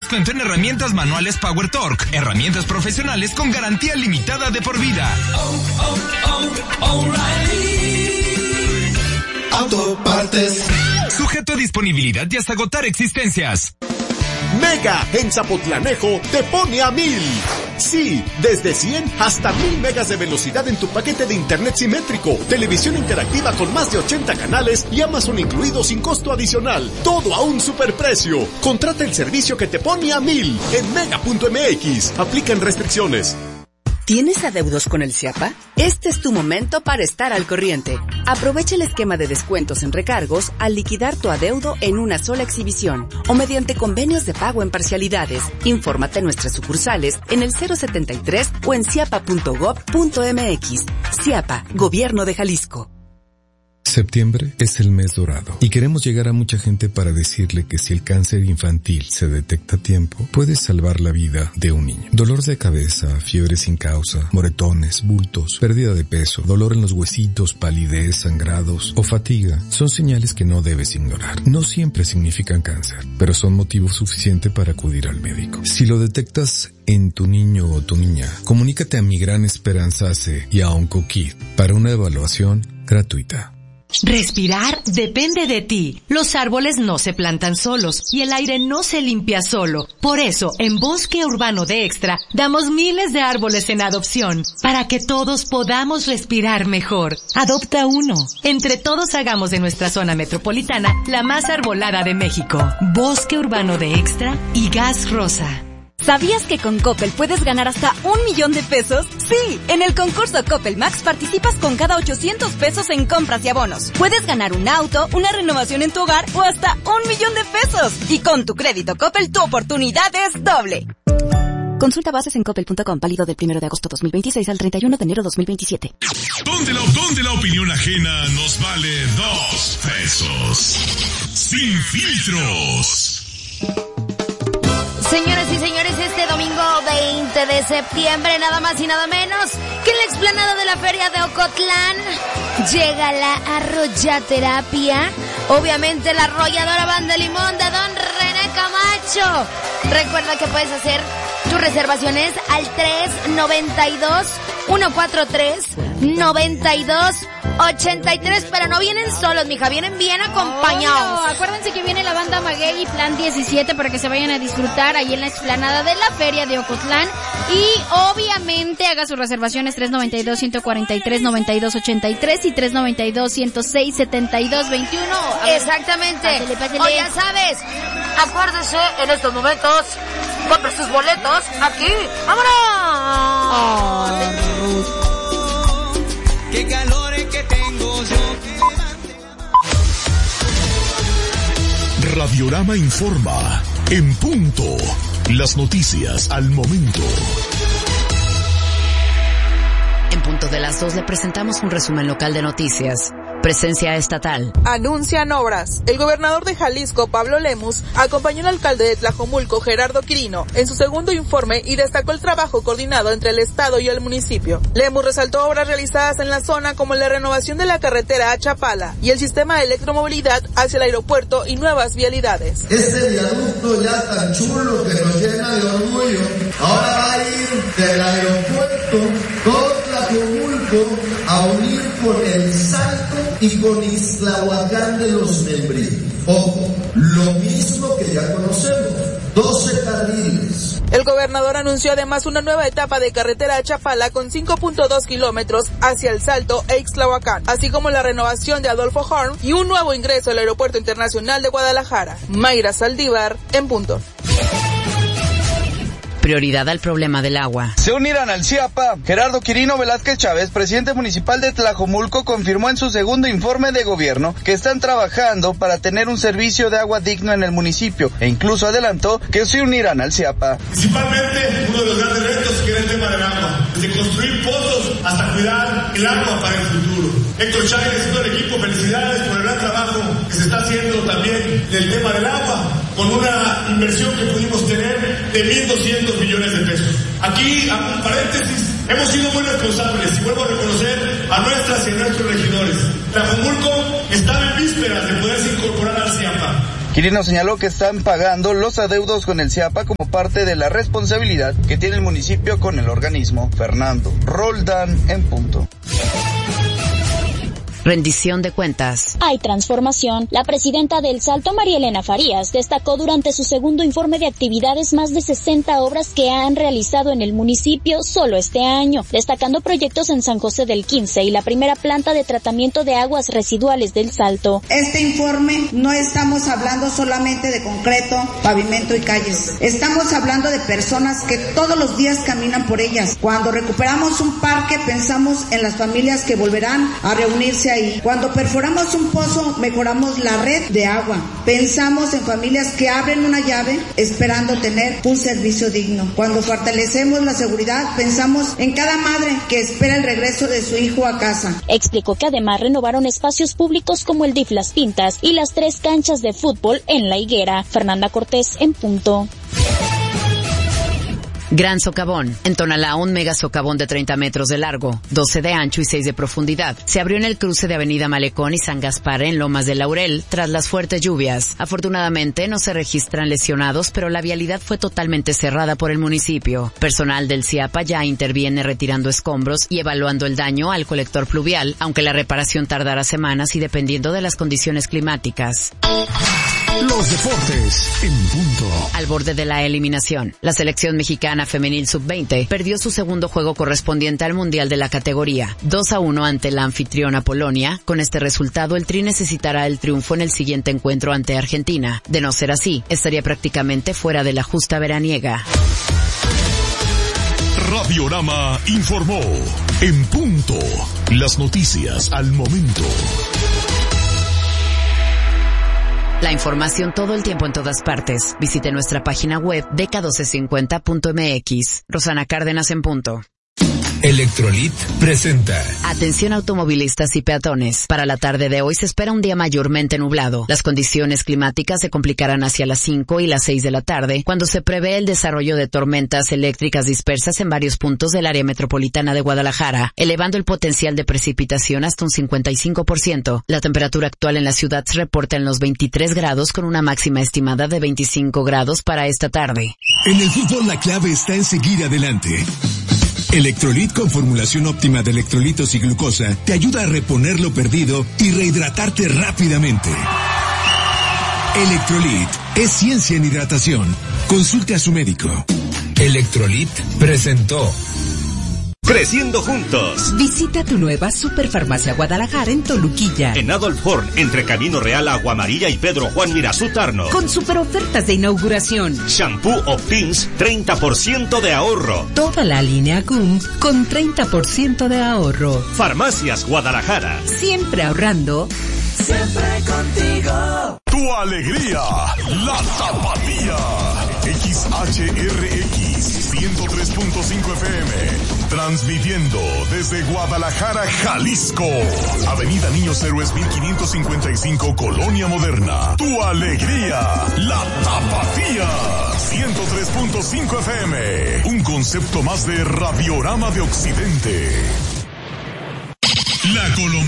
descuento en herramientas manuales Power Torque. Herramientas profesionales con garantía limitada de por vida. O'Reilly Autopartes. Sujeto a disponibilidad y hasta agotar existencias. Mega en Zapotlanejo te pone a 1000. Sí, desde 100 hasta 1000 megas de velocidad en tu paquete de internet simétrico, televisión interactiva con más de 80 canales y Amazon incluido sin costo adicional. Todo a un superprecio. Contrata el servicio que te pone a 1000 en mega.mx. Aplican restricciones. ¿Tienes adeudos con el CIAPA? Este es tu momento para estar al corriente. Aprovecha el esquema de descuentos en recargos al liquidar tu adeudo en una sola exhibición o mediante convenios de pago en parcialidades. Infórmate en nuestras sucursales en el 073 o en ciapa.gov.mx. CIAPA, Gobierno de Jalisco. Septiembre es el mes dorado y queremos llegar a mucha gente para decirle que si el cáncer infantil se detecta a tiempo, puede salvar la vida de un niño. Dolor de cabeza, fiebre sin causa, moretones, bultos, pérdida de peso, dolor en los huesitos, palidez, sangrados o fatiga son señales que no debes ignorar. No siempre significan cáncer, pero son motivo suficiente para acudir al médico. Si lo detectas en tu niño o tu niña, comunícate a Mi Gran Esperanza AC y a OncoKid para una evaluación gratuita. Respirar depende de ti. Los árboles no se plantan solos y el aire no se limpia solo. Por eso, en Bosque Urbano de Extra, damos miles de árboles en adopción para que todos podamos respirar mejor. Adopta uno. Entre todos hagamos de nuestra zona metropolitana la más arbolada de México. Bosque Urbano de Extra y Gas Rosa. ¿Sabías que con Coppel puedes ganar hasta 1,000,000 de pesos? Sí, en el concurso Coppel Max participas con cada 800 pesos en compras y abonos. Puedes ganar un auto, una renovación en tu hogar o hasta 1,000,000 de pesos. Y con tu crédito Coppel tu oportunidad es doble. Consulta bases en coppel.com, válido del 1 de agosto 2026 al 31 de enero 2027. Donde la opinión ajena nos vale 2 pesos. Sin filtros. Señoras y señores, este domingo 20 de septiembre, nada más y nada menos que en la explanada de la Feria de Ocotlán, llega la arroyaterapia. Obviamente la arrolladora Banda Limón de Don René Camacho. Recuerda que puedes hacer tus reservaciones al 393-143-9283, pero no vienen solos, mija, vienen bien acompañados. Acuérdense que viene la banda Maguey y Plan 17 para que se vayan a disfrutar ahí en la explanada de la Feria de Ocotlán. Y obviamente haga sus reservaciones 392-143-9283 y 392-106-7221. Exactamente. Pásale. O ya sabes, acuérdese en estos momentos, compre sus boletos aquí. ¡Vámonos! Qué calores que tengo yo. Radiorama informa en punto. Las noticias al momento. En punto de las 2 le presentamos un resumen local de noticias. Presencia estatal. Anuncian obras. El gobernador de Jalisco, Pablo Lemus, acompañó al alcalde de Tlajomulco, Gerardo Quirino, en su segundo informe y destacó el trabajo coordinado entre el estado y el municipio. Lemus resaltó obras realizadas en la zona como la renovación de la carretera a Chapala y el sistema de electromovilidad hacia el aeropuerto y nuevas vialidades. Este viaducto ya tan chulo que nos llena de orgullo, ahora va a ir del aeropuerto todo Tlajomulco a unir con El Salto y con Ixtlahuacán de los Membrillos. Ojo, lo mismo que ya conocemos, 12 carriles. El gobernador anunció además una nueva etapa de carretera a Chapala con 5.2 kilómetros hacia El Salto e Ixtlahuacán, así como la renovación de Adolfo Horn y un nuevo ingreso al Aeropuerto Internacional de Guadalajara. Mayra Saldívar, en punto. Prioridad al problema del agua. Se unirán al CIAPA. Gerardo Quirino Velázquez Chávez, presidente municipal de Tlajomulco, confirmó en su segundo informe de gobierno que están trabajando para tener un servicio de agua digno en el municipio e incluso adelantó que se unirán al CIAPA. Principalmente, uno de los grandes retos que era el tema del agua, desde construir pozos hasta cuidar el agua para el futuro. Héctor Chávez y todo el equipo, felicidades por el gran trabajo que se está haciendo también del tema del agua, con una inversión que pudimos tener de 1.200 millones de pesos. Aquí, a paréntesis, hemos sido muy responsables y vuelvo a reconocer a nuestras y a nuestros regidores. Tlajomulco estaba en vísperas de poderse incorporar al CIAPA. Quirino señaló que están pagando los adeudos con el CIAPA como parte de la responsabilidad que tiene el municipio con el organismo. Fernando Roldán en punto. Rendición de cuentas. Hay transformación. La presidenta del Salto, María Elena Farías, destacó durante su segundo informe de actividades más de 60 obras que han realizado en el municipio solo este año, destacando proyectos en San José del 15 y la primera planta de tratamiento de aguas residuales del Salto. Este informe no estamos hablando solamente de concreto, pavimento y calles. Estamos hablando de personas que todos los días caminan por ellas. Cuando recuperamos un parque, pensamos en las familias que volverán a reunirse ahí. Cuando perforamos un pozo, mejoramos la red de agua. Pensamos en familias que abren una llave esperando tener un servicio digno. Cuando fortalecemos la seguridad, pensamos en cada madre que espera el regreso de su hijo a casa. Explicó que además renovaron espacios públicos como el DIF Las Pintas y las 3 canchas de fútbol en La Higuera. Fernanda Cortés en punto. Gran socavón. En Tonalá, un mega socavón de 30 metros de largo, 12 de ancho y 6 de profundidad. Se abrió en el cruce de Avenida Malecón y San Gaspar en Lomas de Laurel tras las fuertes lluvias. Afortunadamente no se registran lesionados, pero la vialidad fue totalmente cerrada por el municipio. Personal del CIAPA ya interviene retirando escombros y evaluando el daño al colector pluvial, aunque la reparación tardará semanas y dependiendo de las condiciones climáticas. Los deportes en punto. Al borde de la eliminación, la selección mexicana femenil sub-20 perdió su segundo juego correspondiente al mundial de la categoría, 2-1 ante la anfitriona Polonia. Con este resultado, el Tri necesitará el triunfo en el siguiente encuentro ante Argentina. De no ser así, estaría prácticamente fuera de la justa veraniega. Radiorama informó en punto. Las noticias al momento. La información todo el tiempo en todas partes. Visite nuestra página web dk1250.mx. Rosana Cárdenas en punto. Electrolit presenta. Atención automovilistas y peatones. Para la tarde de hoy se espera un día mayormente nublado. Las condiciones climáticas se complicarán hacia las 5 y las 6 de la tarde, cuando se prevé el desarrollo de tormentas eléctricas dispersas en varios puntos del área metropolitana de Guadalajara, elevando el potencial de precipitación hasta un 55%. La temperatura actual en la ciudad se reporta en los 23 grados con una máxima estimada de 25 grados para esta tarde. En el fútbol la clave está en seguir adelante. Electrolit con formulación óptima de electrolitos y glucosa te ayuda a reponer lo perdido y rehidratarte rápidamente. Electrolit es ciencia en hidratación. Consulte a su médico. Electrolit presentó. Creciendo juntos. Visita tu nueva Superfarmacia Guadalajara en Toluquilla. En Adolf Horn, entre Camino Real, Agua Amarilla y Pedro Juan Mirazú Tarno. Con super ofertas de inauguración. Shampoo o Pins, 30% de ahorro. Toda la línea GUM con 30% de ahorro. Farmacias Guadalajara. Siempre ahorrando. Siempre contigo. Tu alegría, la tapatía. XHRX 103.5 FM. Transmitiendo desde Guadalajara, Jalisco. Avenida Niños Héroes 1555, Colonia Moderna. Tu alegría, la tapatía. 103.5 FM. Un concepto más de Radiorama de Occidente. La Colonia